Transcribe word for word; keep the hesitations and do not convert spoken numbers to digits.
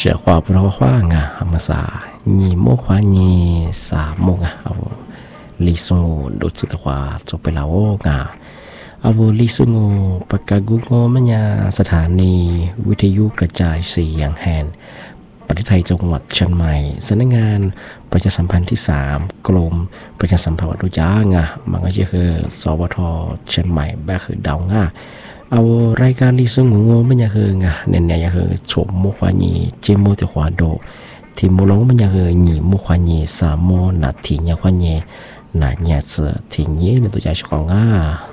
เ话不着话啊，阿么啥，你莫话你啥莫啊，阿我李松都知道话做ไปแล้ว啊，阿我李松ปากกากูงมันยาสถานีวิทยุกระจายเสียงแห่งประเทศไทยจังหวัดเชียงใหม่สำนักงานประชาสัมพันธ์ที่สามกรมประชาสัมพันธ์วัดดุจางอ่ะมันก็จะคือสวทเชียงใหม่แบบคือดาวง่าเอารายการลิซงงมันยังคือไงเนี่ยเนี่ยยังคือชมมุขวานีเจมูติขวาโดที่มุลงมันยังคือหนีมุขวานีสามโมนาทีเนี่ยขวานีนาเนี่ยเสือที่นี้ในตัวใจของง่า